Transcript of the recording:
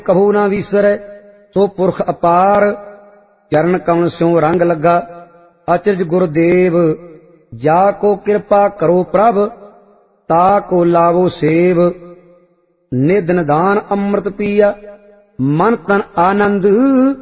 कभू ना विसरै सो पुरख अपार। चरण कमल स्यों रंग लगा अचरज गुरुदेव। जाको कृपा करो प्रभ ताको लावो सेव। निध निदान अमृत पिया मन तन आनंद